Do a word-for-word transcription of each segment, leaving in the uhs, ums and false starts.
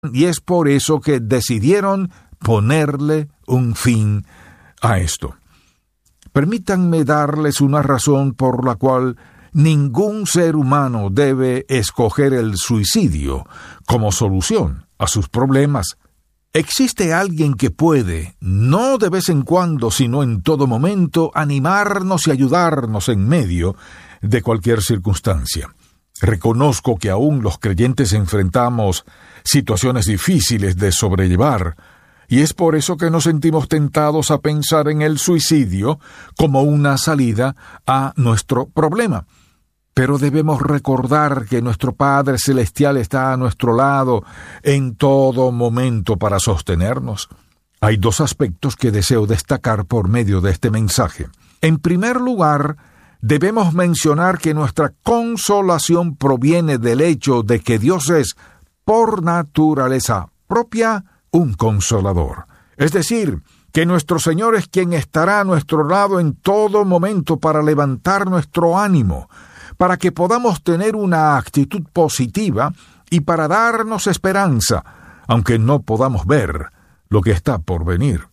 y es por eso que decidieron ponerle un fin a esto. Permítanme darles una razón por la cual ningún ser humano debe escoger el suicidio como solución a sus problemas. Existe alguien que puede, no de vez en cuando, sino en todo momento, animarnos y ayudarnos en medio de cualquier circunstancia. Reconozco que aún los creyentes enfrentamos situaciones difíciles de sobrellevar, y es por eso que nos sentimos tentados a pensar en el suicidio como una salida a nuestro problema. Pero debemos recordar que nuestro Padre Celestial está a nuestro lado en todo momento para sostenernos. Hay dos aspectos que deseo destacar por medio de este mensaje. En primer lugar, debemos mencionar que nuestra consolación proviene del hecho de que Dios es, por naturaleza propia, un consolador. Es decir, que nuestro Señor es quien estará a nuestro lado en todo momento para levantar nuestro ánimo, para que podamos tener una actitud positiva y para darnos esperanza, aunque no podamos ver lo que está por venir.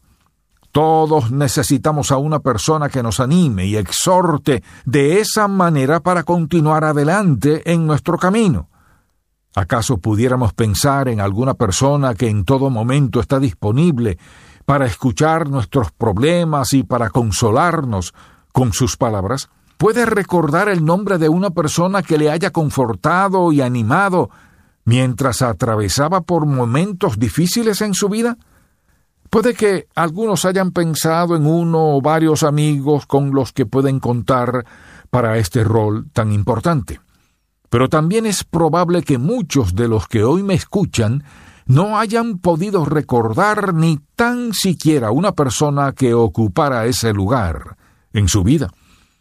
Todos necesitamos a una persona que nos anime y exhorte de esa manera para continuar adelante en nuestro camino. ¿Acaso pudiéramos pensar en alguna persona que en todo momento está disponible para escuchar nuestros problemas y para consolarnos con sus palabras? ¿Puede recordar el nombre de una persona que le haya confortado y animado mientras atravesaba por momentos difíciles en su vida? Puede que algunos hayan pensado en uno o varios amigos con los que pueden contar para este rol tan importante. Pero también es probable que muchos de los que hoy me escuchan no hayan podido recordar ni tan siquiera una persona que ocupara ese lugar en su vida.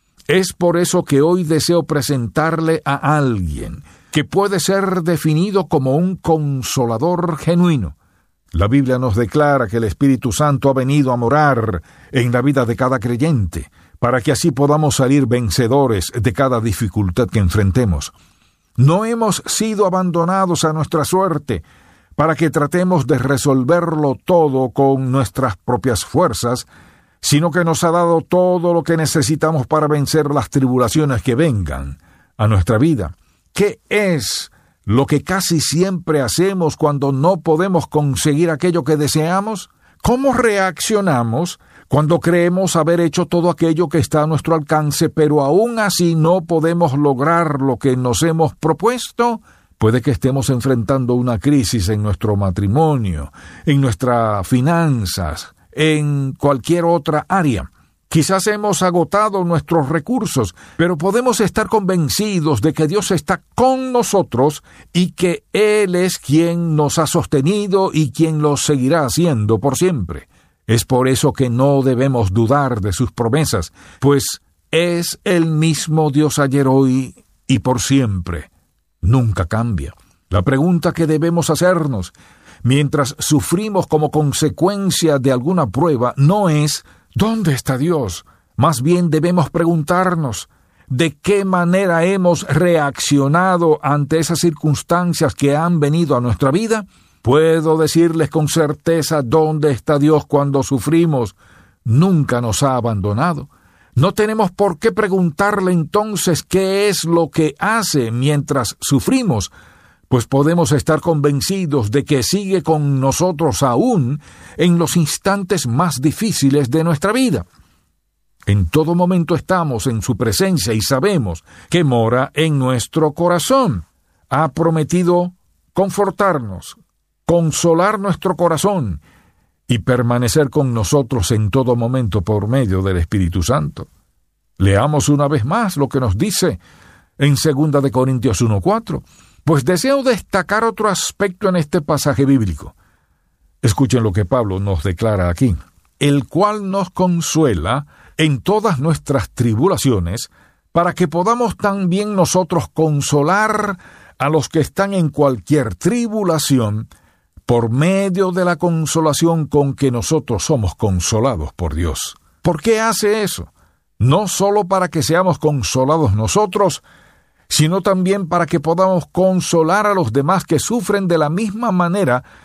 Es por eso que hoy deseo presentarle a alguien que puede ser definido como un consolador genuino. La Biblia nos declara que el Espíritu Santo ha venido a morar en la vida de cada creyente, para que así podamos salir vencedores de cada dificultad que enfrentemos. No hemos sido abandonados a nuestra suerte para que tratemos de resolverlo todo con nuestras propias fuerzas, sino que nos ha dado todo lo que necesitamos para vencer las tribulaciones que vengan a nuestra vida. ¿Qué es lo que casi siempre hacemos cuando no podemos conseguir aquello que deseamos? ¿Cómo reaccionamos cuando creemos haber hecho todo aquello que está a nuestro alcance, pero aún así no podemos lograr lo que nos hemos propuesto? Puede que estemos enfrentando una crisis en nuestro matrimonio, en nuestras finanzas, en cualquier otra área. Quizás hemos agotado nuestros recursos, pero podemos estar convencidos de que Dios está con nosotros y que Él es quien nos ha sostenido y quien lo seguirá haciendo por siempre. Es por eso que no debemos dudar de sus promesas, pues es el mismo Dios ayer, hoy y por siempre. Nunca cambia. La pregunta que debemos hacernos mientras sufrimos como consecuencia de alguna prueba no es ¿dónde está Dios? Más bien debemos preguntarnos ¿de qué manera hemos reaccionado ante esas circunstancias que han venido a nuestra vida? Puedo decirles con certeza dónde está Dios cuando sufrimos. Nunca nos ha abandonado. No tenemos por qué preguntarle entonces qué es lo que hace mientras sufrimos, pues podemos estar convencidos de que sigue con nosotros aún en los instantes más difíciles de nuestra vida. En todo momento estamos en su presencia y sabemos que mora en nuestro corazón. Ha prometido confortarnos, consolar nuestro corazón y permanecer con nosotros en todo momento por medio del Espíritu Santo. Leamos una vez más lo que nos dice en segunda de Corintios uno cuatro. Pues deseo destacar otro aspecto en este pasaje bíblico. Escuchen lo que Pablo nos declara aquí. El cual nos consuela en todas nuestras tribulaciones, para que podamos también nosotros consolar a los que están en cualquier tribulación, por medio de la consolación con que nosotros somos consolados por Dios. ¿Por qué hace eso? No solo para que seamos consolados nosotros, sino también para que podamos consolar a los demás que sufren de la misma manera